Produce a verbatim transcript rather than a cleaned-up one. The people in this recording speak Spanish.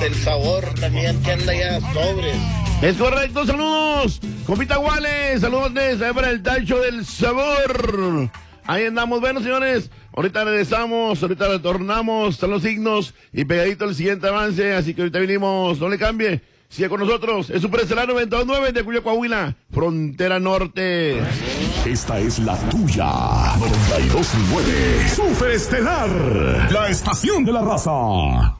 del sabor también que anda ya sobres. Es correcto, saludos, compita Guales, saludos desde para el Tacho del Sabor. Ahí andamos, bueno señores, ahorita regresamos, ahorita retornamos, están los signos y pegadito el siguiente avance, así que ahorita venimos, no le cambie, siga con nosotros, es Superestelar noventa y dos punto nueve de Cuyo, Coahuila, frontera norte. Esta es la tuya, noventa y dos punto nueve, Superestelar, la estación de la raza.